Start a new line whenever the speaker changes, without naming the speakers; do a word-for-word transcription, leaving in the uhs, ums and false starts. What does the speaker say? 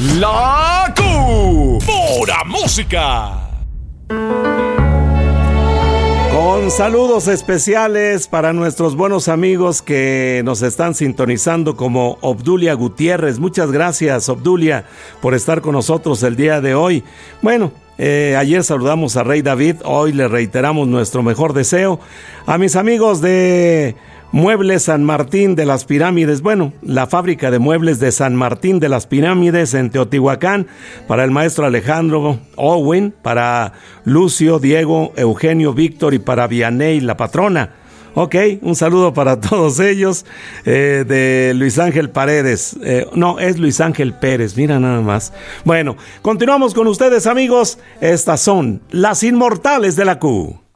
La Q. Pura música.
Con saludos especiales para nuestros buenos amigos que nos están sintonizando, como Obdulia Gutiérrez. Muchas gracias, Obdulia, por estar con nosotros el día de hoy. Bueno, eh, ayer saludamos a Rey David, hoy le reiteramos nuestro mejor deseo. A mis amigos de Muebles San Martín de las Pirámides, bueno, la fábrica de muebles de San Martín de las Pirámides en Teotihuacán, para el maestro Alejandro Owen, para Lucio, Diego, Eugenio, Víctor y para Vianey, la patrona. Ok, un saludo para todos ellos, eh, de Luis Ángel Paredes, eh, no, es Luis Ángel Pérez, mira nada más. Bueno, continuamos con ustedes, amigos, estas son las inmortales de la Q.